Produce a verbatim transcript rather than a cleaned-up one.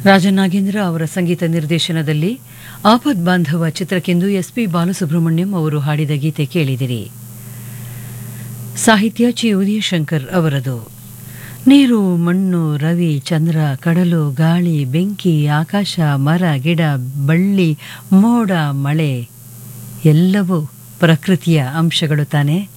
ರಾಜನಾಗೇಂದ್ರ ಅವರ ಸಂಗೀತ ನಿರ್ದೇಶನದಲ್ಲಿ ಆಪದ್ ಬಾಂಧವ ಚಿತ್ರಕ್ಕೆಂದು ಎಸ್ ಪಿ ಬಾಲಸುಬ್ರಹ್ಮಣ್ಯಂ ಅವರು ಹಾಡಿದ ಗೀತೆ ಕೇಳಿದಿರಿ. ಸಾಹಿತ್ಯ ಚಿ ಉದಯಶಂಕರ್ ಅವರದು. ನೀರು, ಮಣ್ಣು, ರವಿ, ಚಂದ್ರ, ಕಡಲು, ಗಾಳಿ, ಬೆಂಕಿ, ಆಕಾಶ, ಮರ, ಗಿಡ, ಬಳ್ಳಿ, ಮೋಡ, ಮಳೆ ಎಲ್ಲವೂ ಪ್ರಕೃತಿಯ ಅಂಶಗಳು ತಾನೆ.